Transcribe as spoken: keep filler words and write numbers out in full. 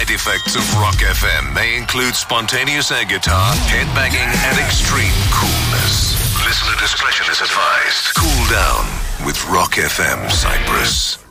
side effects of Rock F M may include spontaneous air guitar, headbanging, and extreme coolness. Listener discretion is advised. Cool down with Rock F M Cyprus.